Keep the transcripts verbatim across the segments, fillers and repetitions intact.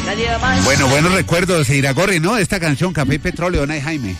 Bueno, buenos recuerdos de Iragorri, ¿no? Esta canción, Café y Petróleo, Ana y Jaime.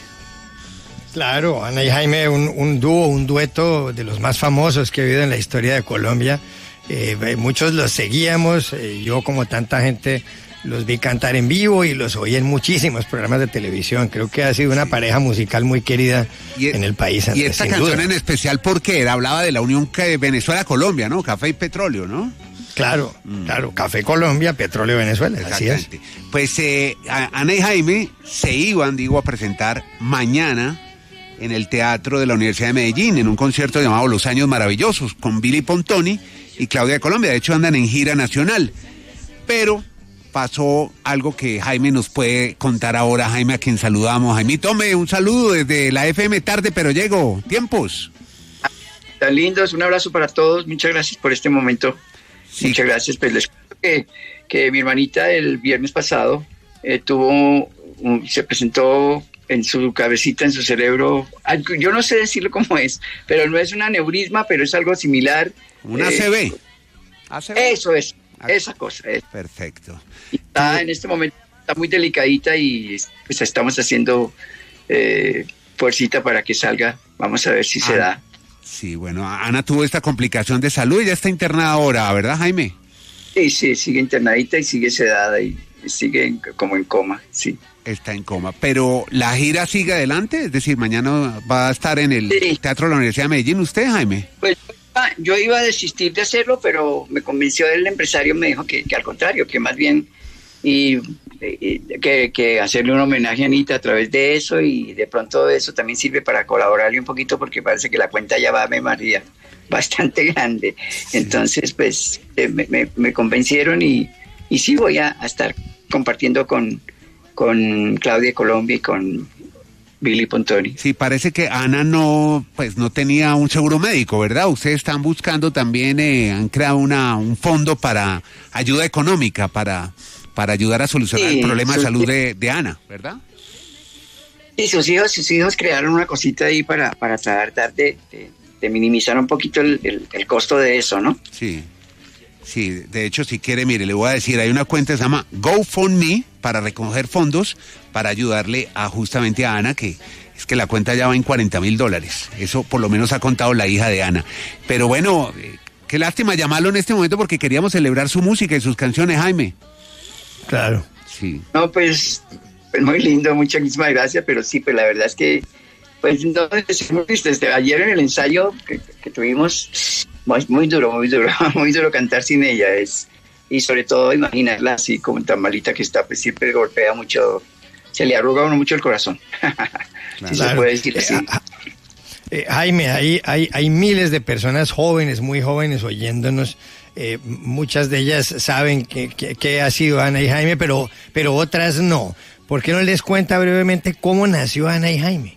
Claro, Ana y Jaime, un, un dúo, un dueto de los más famosos que ha habido en la historia de Colombia. Eh, muchos los seguíamos, eh, yo como tanta gente los vi cantar en vivo y los oí en muchísimos programas de televisión. Creo que ha sido una pareja musical muy querida y, en el país. Y esta canción duda. En especial porque era, hablaba de la unión que Venezuela-Colombia, ¿no? Café y petróleo, ¿no? Claro, mm. claro, Café Colombia, Petróleo Venezuela, así es. Pues eh, Ana y Jaime se iban, digo, a presentar mañana en el Teatro de la Universidad de Medellín, en un concierto llamado Los Años Maravillosos, con Billy Pontoni y Claudia de Colombia. De hecho, andan en gira nacional. Pero pasó algo que Jaime nos puede contar ahora. Jaime, a quien saludamos. Jaime, tome un saludo desde la F M tarde, pero llego. Tiempos. Tan lindos, un abrazo para todos. Muchas gracias por este momento. Sí. Muchas gracias. Pues les cuento que, que mi hermanita el viernes pasado eh, tuvo, un, se presentó en su cabecita, en su cerebro, yo no sé decirlo cómo es, pero no es un aneurisma, pero es algo similar. ¿Un A C V? Eh, ¿A C V? Eso es, esa cosa es. Perfecto. Y está sí. En este momento, está muy delicadita y pues estamos haciendo eh, fuercita para que salga. Vamos a ver si ah, se da. Sí, bueno, Ana tuvo esta complicación de salud y ya está internada ahora, ¿verdad, Jaime? Sí, sí, sigue internadita y sigue sedada y sigue en, como en coma, sí. Está en coma, pero la gira sigue adelante, es decir, mañana va a estar en el sí. Teatro de la Universidad de Medellín. ¿Usted, Jaime? Pues yo iba a desistir de hacerlo, pero me convenció el empresario, me dijo que, que al contrario, que más bien y, y que, que hacerle un homenaje a Anita a través de eso, y de pronto eso también sirve para colaborarle un poquito porque parece que la cuenta ya va a me María bastante grande. Sí. Entonces, pues me, me, me convencieron y, y sí voy a, a estar compartiendo con con Claudia de Colombia y con Billy Pontoni. Sí, parece que Ana no, pues no tenía un seguro médico, ¿verdad? Ustedes están buscando también, eh, han creado una, un fondo para ayuda económica, para, para ayudar a solucionar sí, el problema de salud de, de Ana, ¿verdad? Sí, sus hijos, sus hijos crearon una cosita ahí para, para tratar de, de, de minimizar un poquito el, el, el costo de eso, ¿no? Sí. Sí, de hecho, si quiere, mire, le voy a decir, hay una cuenta que se llama GoFundMe para recoger fondos para ayudarle a justamente a Ana, que es que la cuenta ya va en cuarenta mil dólares. Eso por lo menos ha contado la hija de Ana. Pero bueno, eh, qué lástima llamarlo en este momento porque queríamos celebrar su música y sus canciones, Jaime. Claro. Sí. No, pues, pues muy lindo, muchísimas gracias, pero sí, pues la verdad es que, pues no, desde ayer en el ensayo que, que tuvimos... Muy, muy duro, muy duro, muy duro cantar sin ella, es, y sobre todo imaginarla así como tan malita que está, pues siempre golpea mucho, se le arruga a uno mucho el corazón, si claro. Se puede decir así. Eh, eh, Jaime, hay, hay, hay miles de personas jóvenes, muy jóvenes oyéndonos, eh, muchas de ellas saben que, que, que ha sido Ana y Jaime, pero, pero otras no. ¿Por qué no les cuenta brevemente cómo nació Ana y Jaime?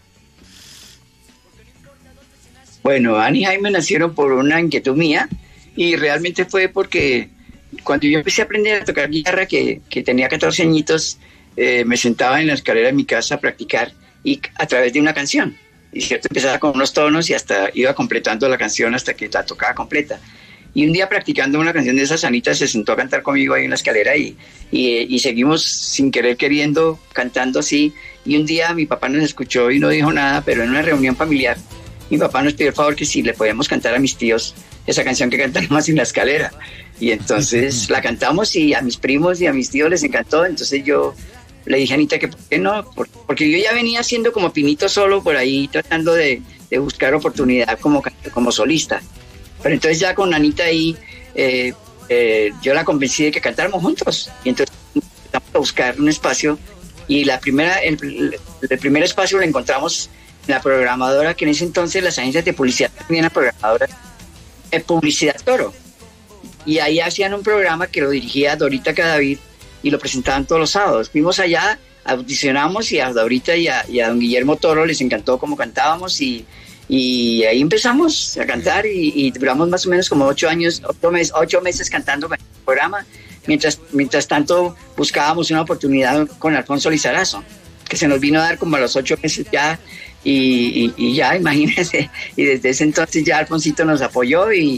Bueno, Ana y Jaime nacieron por una inquietud mía y realmente fue porque cuando yo empecé a aprender a tocar guitarra, que, que tenía catorce añitos, eh, me sentaba en la escalera de mi casa a practicar y a través de una canción. Y cierto, empezaba con unos tonos y hasta iba completando la canción hasta que la tocaba completa. Y un día practicando una canción de esas, Anita se sentó a cantar conmigo ahí en la escalera y, y, y seguimos sin querer queriendo cantando así. Y un día mi papá nos escuchó y no dijo nada, pero en una reunión familiar mi papá nos pidió el favor que si le podíamos cantar a mis tíos esa canción que cantamos en la escalera. Y entonces la cantamos y a mis primos y a mis tíos les encantó. Entonces yo le dije a Anita que por qué no, porque yo ya venía haciendo como pinito solo por ahí, tratando de, de buscar oportunidad como, como solista. Pero entonces ya con Anita ahí, eh, eh, yo la convencí de que cantáramos juntos. Y entonces empezamos a buscar un espacio y la primera, el, el primer espacio lo encontramos la programadora, que en ese entonces las agencias de publicidad tenían la programadora de Publicidad Toro, y ahí hacían un programa que lo dirigía Dorita Cadavid y lo presentaban todos los sábados. Fuimos allá, audicionamos y a Dorita y a, y a don Guillermo Toro les encantó cómo cantábamos y, y ahí empezamos a cantar y, y duramos más o menos como ocho años, ocho meses, ocho meses cantando con el programa, mientras, mientras tanto buscábamos una oportunidad con Alfonso Lizarazo, que se nos vino a dar como a los ocho meses ya. Y, y, y ya, imagínense, y desde ese entonces ya Alfonsito nos apoyó y,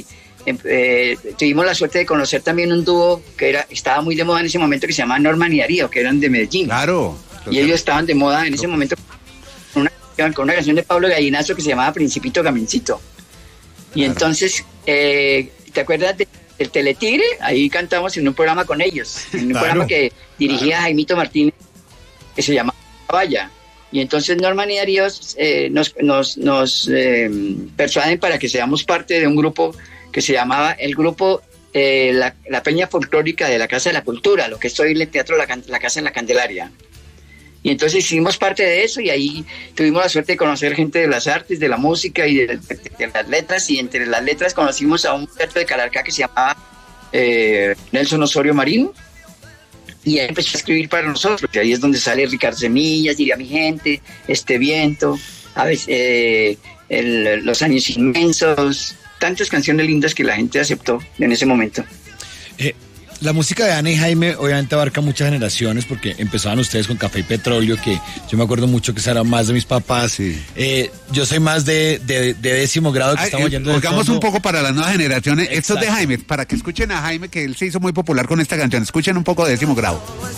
eh, tuvimos la suerte de conocer también un dúo que era estaba muy de moda en ese momento, que se llamaba Norman y Darío, que eran de Medellín. Claro. Y ellos estaban de moda en ese momento con una, con una canción de Pablo Gallinazo que se llamaba Principito Camencito. Y claro. entonces, eh, ¿te acuerdas de, del Teletigre? Ahí cantamos en un programa con ellos, en un claro. programa que dirigía claro. Jaimito Martínez, que se llamaba Vaya. Y entonces Norman y Darío eh, nos, nos, nos eh, persuaden para que seamos parte de un grupo que se llamaba el grupo eh, la, la Peña Folclórica de la Casa de la Cultura, lo que es hoy el Teatro La, la Casa en la Candelaria. Y entonces hicimos parte de eso y ahí tuvimos la suerte de conocer gente de las artes, de la música y de, de, de las letras. Y entre las letras conocimos a un muchacho de Calarcá que se llamaba eh, Nelson Osorio Marín. Y ahí empezó a escribir para nosotros. Y ahí es donde sale Ricardo Semillas, Diría mi gente, Este viento, a veces, eh, el, Los años inmensos, tantas canciones lindas que la gente aceptó en ese momento. Eh. La música de Ana y Jaime obviamente abarca muchas generaciones porque empezaban ustedes con Café y Petróleo, que yo me acuerdo mucho que esa era más de mis papás. Sí. Eh, yo soy más de, de, de décimo grado que Ay, estamos yendo. Colgamos un poco para las nuevas generaciones. Exacto. Esto es de Jaime, para que escuchen a Jaime, que él se hizo muy popular con esta canción. Escuchen un poco de Décimo Grado.